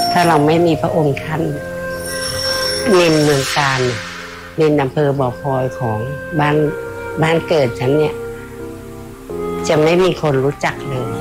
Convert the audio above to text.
ถ้าเราไม่มีพระองค์ท่านนินเมืองการนินอำเภอบ่อพลอยของบ้านเกิดฉันเนี่ยจะไม่มีคนรู้จักเลย